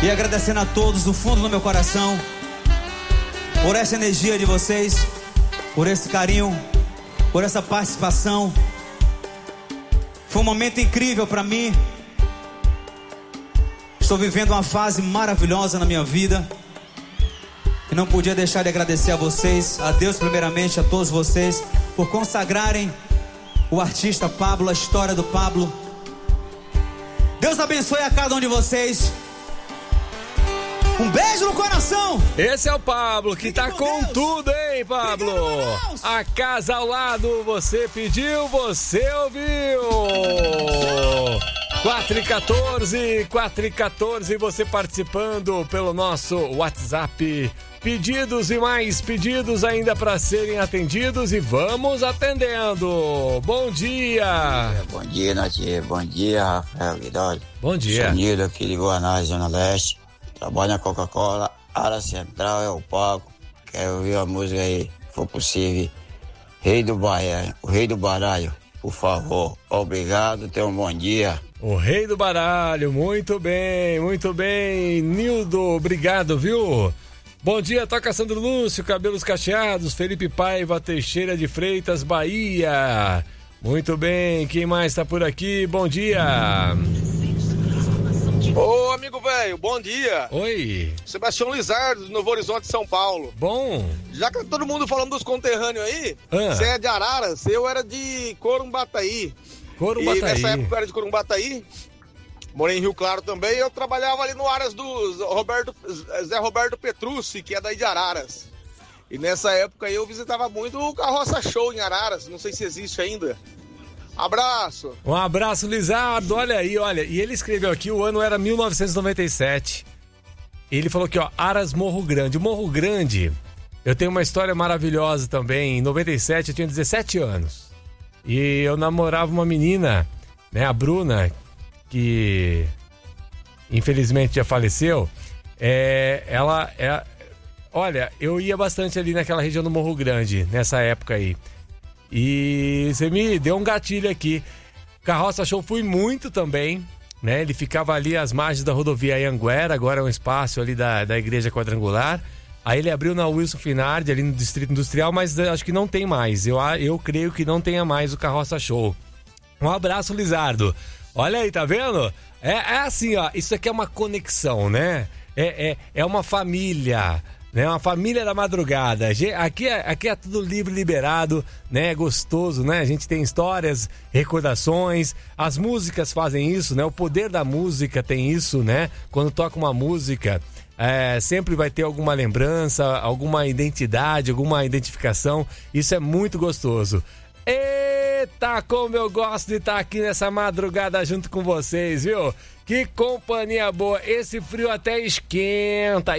E agradecendo a todos do fundo do meu coração por essa energia de vocês, por esse carinho, por essa participação. Foi um momento incrível para mim. Estou vivendo uma fase maravilhosa na minha vida e não podia deixar de agradecer a vocês, a Deus primeiramente, a todos vocês, por consagrarem o artista Pablo, a história do Pablo. Deus abençoe a cada um de vocês. Um beijo no coração. Esse é o Pablo, que tá com tudo, hein, Pablo? A casa ao lado, você pediu, você ouviu. 414, você participando pelo nosso WhatsApp. Pedidos e mais pedidos ainda para serem atendidos e vamos atendendo. Bom dia. Bom dia, Nath. Bom dia, Rafael Guidoli. Bom dia. Sonido aqui de Guanás, Zona Leste. Trabalho na Coca-Cola, área central é o palco. Quero ouvir a música aí, se for possível. O Rei do Baralho, por favor. Obrigado, tenha um bom dia. O Rei do Baralho, muito bem, muito bem. Nildo, obrigado, viu? Bom dia, toca Sandro Lúcio, cabelos cacheados, Felipe Paiva, Teixeira de Freitas, Bahia. Muito bem, quem mais tá por aqui? Bom dia. Ô, amigo velho, bom dia. Oi. Sebastião Lizardo, do Novo Horizonte, São Paulo. Bom. Já que tá todo mundo falando dos conterrâneos aí, você é de Araras, eu era de Corumbataí. E nessa época eu era de Corumbataí, morei em Rio Claro também, eu trabalhava ali no Aras do Zé Roberto Petrucci, que é daí de Araras. E nessa época eu visitava muito o Carroça Show em Araras, não sei se existe ainda. Abraço. Um abraço, Lizardo. Olha aí, olha. E ele escreveu aqui, o ano era 1997. Ele falou aqui, ó, Aras Morro Grande. O Morro Grande, eu tenho uma história maravilhosa também. Em 97 eu tinha 17 anos. E eu namorava uma menina, né, a Bruna, que infelizmente já faleceu. Olha, eu ia bastante ali naquela região do Morro Grande, nessa época aí. E você me deu um gatilho aqui. Carroça Show fui muito também, né? Ele ficava ali às margens da rodovia Anhanguera, agora é um espaço ali da Igreja Quadrangular. Aí ele abriu na Wilson Finardi, ali no Distrito Industrial, mas acho que não tem mais. Eu creio que não tenha mais o Carroça Show. Um abraço, Lizardo. Olha aí, tá vendo? É assim, ó, isso aqui é uma conexão, né? É uma família, né? Uma família da madrugada. Aqui é tudo livre, liberado, né? Gostoso, né? A gente tem histórias, recordações, as músicas fazem isso, né? O poder da música tem isso, né? Quando toca uma música, sempre vai ter alguma lembrança, alguma identidade, alguma identificação. Isso é muito gostoso. Eita, como eu gosto de estar aqui nessa madrugada junto com vocês, viu? Que companhia boa, esse frio até esquenta.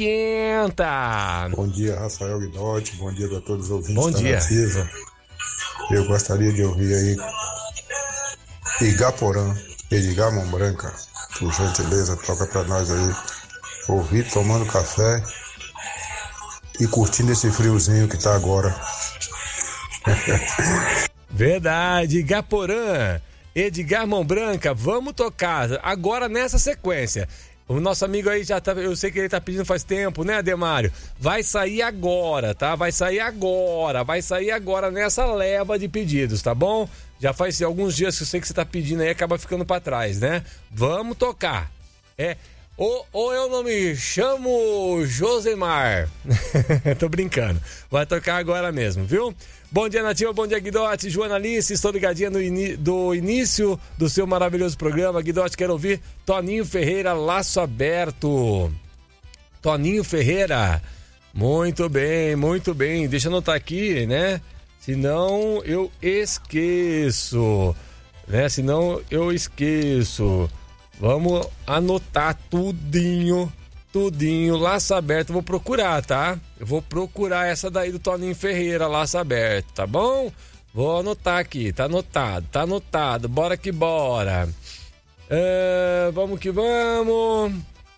Bom dia, Rafael Guidotti, bom dia a todos os ouvintes. Bom dia. Nativa. Eu gostaria de ouvir aí Igaporã, Edgar Mão Branca, por gentileza, toca pra nós aí. Ouvir, tomando café e curtindo esse friozinho que tá agora. Verdade, Igaporã, Edgar Mão Branca, vamos tocar agora nessa sequência. O nosso amigo aí já tá, eu sei que ele tá pedindo faz tempo, né, Ademário? Vai sair agora, tá? Vai sair agora nessa leva de pedidos, tá bom? Já faz alguns dias que eu sei que você tá pedindo aí, acaba ficando pra trás, né? Vamos tocar. Ou eu não me chamo Josemar. Tô brincando. Vai tocar agora mesmo, viu? Bom dia, Nativa, bom dia, Guidotti, Joana Alice, estou ligadinha do início do seu maravilhoso programa. Guidotti, quero ouvir Toninho Ferreira, Laço Aberto. Toninho Ferreira, muito bem, deixa eu anotar aqui, né? Senão eu esqueço, né? Vamos anotar tudinho, Laço Aberto, vou procurar, tá? Eu vou procurar essa daí do Toninho Ferreira, Laço Aberto, tá bom? Vou anotar aqui, tá anotado, bora que bora. Vamos que vamos.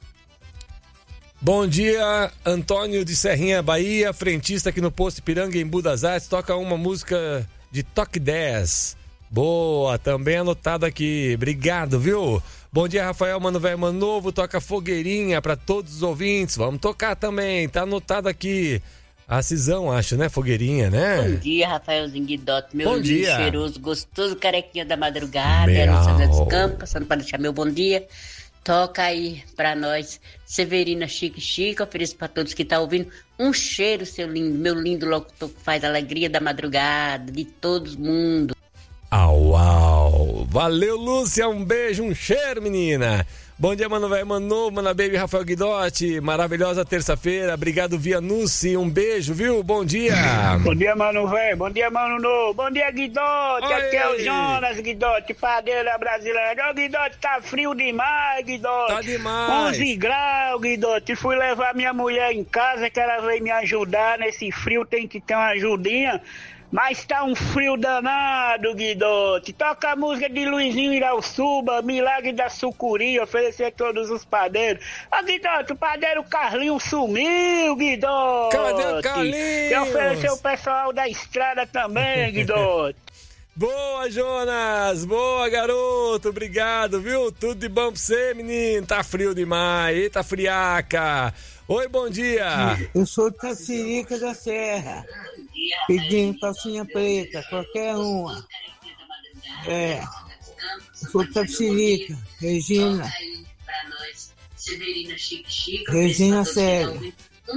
Bom dia, Antônio de Serrinha, Bahia, frentista aqui no Posto Ipiranga, em Budas Artes, toca uma música de Toque 10. Boa, também anotado aqui, obrigado, viu? Bom dia, Rafael, mano velho, mano novo. Toca fogueirinha pra todos os ouvintes. Vamos tocar também, tá anotado aqui. A Cisão, acho, né? Fogueirinha, né? Bom dia, Rafaelzinho Guidotti, meu bom lindo, dia. cheiroso, gostoso, carequinha da madrugada, no São José dos Campos, passando para deixar meu bom dia. Toca aí pra nós, Severina Chique, ofereço pra todos que tá ouvindo um cheiro, seu lindo, meu lindo locutor que faz a alegria da madrugada, de todo mundo. Au. Valeu, Lúcia, um beijo, um cheiro, menina. Bom dia, mano velho, mano novo, mano baby, Rafael Guidotti, maravilhosa terça-feira, obrigado, Vianucci, um beijo, viu? Bom dia. Bom dia, mano velho, bom dia, mano novo, bom dia, Guidotti, aqui é o Jonas, Guidotti, padeiro da brasileira. Ô, Guidotti, tá frio demais, Guidotti. Tá demais. 11 graus, Guidotti, fui levar minha mulher em casa, que ela veio me ajudar, nesse frio tem que ter uma ajudinha. Mas tá um frio danado, Guidotti. Toca a música de Luizinho Irauçuba, Milagre da Sucuri, oferecer a todos os padeiros. Ô, Guidotti, o padeiro Carlinhos sumiu, Guidotti. Cadê o Carlinhos? E oferecer o pessoal da estrada também, Guidotti. Boa, Jonas! Boa, garoto! Obrigado, viu? Tudo de bom pra você, menino. Tá frio demais. Eita, friaca. Oi, bom dia. Eu sou de Tapsirica da Serra. Pedindo calcinha preta, qualquer uma. Eu sou de Tapsirica. Regina. Regina Sério.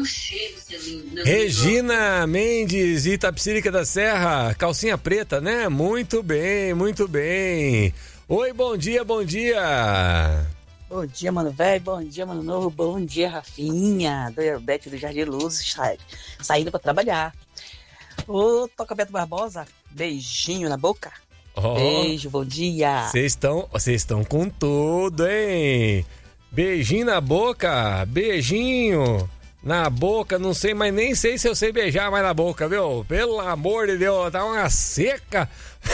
Regina Mendes, Itapecerica da Serra, calcinha preta, né? Muito bem, muito bem. Oi, bom dia, bom dia. Bom dia, mano velho, bom dia, mano novo, bom dia, Rafinha, do Herbete do Jardim Luz, saindo pra trabalhar. Ô, toca Beto Barbosa, beijinho na boca. Beijo, bom dia. Vocês estão com tudo, hein? Beijinho na boca, beijinho na boca, não sei, mas nem sei se eu sei beijar mais na boca, viu? Pelo amor de Deus, tá uma seca.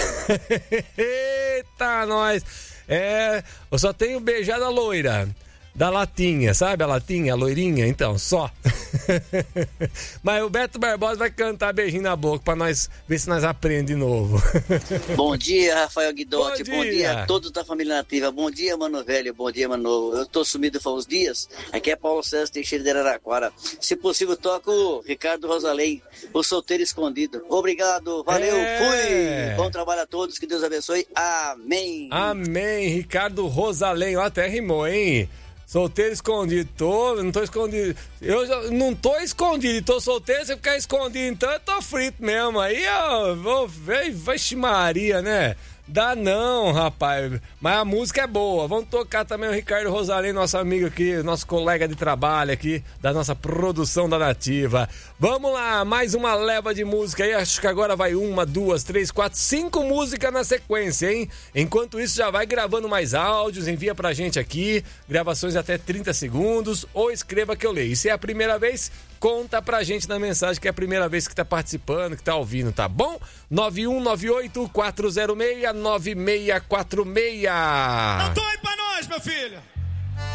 Eita, nós. Eu só tenho beijado a loira. Da latinha, sabe? A latinha, a loirinha, então, só. Mas o Beto Barbosa vai cantar beijinho na boca pra nós ver se nós aprendemos de novo. Bom dia, Rafael Guidotti. Bom dia a todos da família nativa. Bom dia, mano velho. Bom dia, mano novo. Eu tô sumido faz uns dias. Aqui é Paulo César Teixeira de Araraquara. Se possível, toca o Ricardo Rosalém, o solteiro escondido. Obrigado, valeu, fui. Bom trabalho a todos, que Deus abençoe. Amém. Amém, Ricardo Rosalém. Ó, até rimou, hein? Solteiro escondido, não tô escondido. Eu já não tô escondido, tô solteiro, se eu ficar escondido então eu tô frito mesmo. Aí, ó, vixe Maria, né? Dá não, rapaz. Mas a música é boa. Vamos tocar também o Ricardo Rosalém, nosso amigo aqui, nosso colega de trabalho aqui, da nossa produção da Nativa. Vamos lá, mais uma leva de música aí. Acho que agora vai 1, 2, 3, 4, 5 músicas na sequência, hein? Enquanto isso, já vai gravando mais áudios, envia pra gente aqui, gravações até 30 segundos, ou escreva que eu leio. E se é a primeira vez, conta pra gente na mensagem que é a primeira vez que tá participando, que tá ouvindo, tá bom? 9198-406-9646. Não doe pra nós, meu filho!